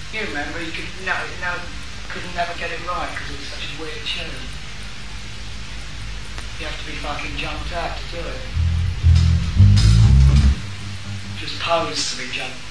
You remember, you could couldn't never get it right because it was such a weird tune. You have to be fucking jumped out to do it. Just posed to be jumped.